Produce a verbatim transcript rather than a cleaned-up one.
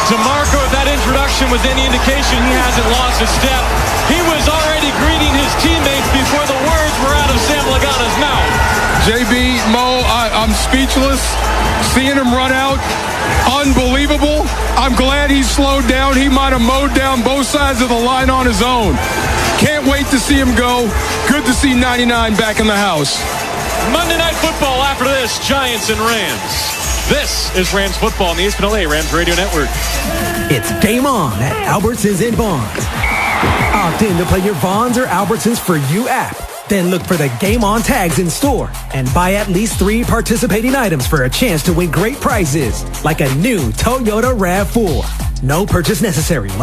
DeMarco, if that introduction was any indication, he hasn't lost a step. He was already greeting his teammates before the words were out of Sam Lagana's mouth. J B, Mo, I, I'm speechless. Seeing him run out, unbelievable. I'm glad he slowed down. He might have mowed down both sides of the line on his own. Can't wait to see him go. Good to see ninety-nine back in the house. Monday Night Football after this, Giants and Rams. This is Rams football on the E S P N L A Rams Radio Network. It's game on at Albertsons and Bonds. Opt in to play your Bonds or Albertsons For You app. Then look for the Game On tags in store and buy at least three participating items for a chance to win great prizes, like a new Toyota RAV four. No purchase necessary.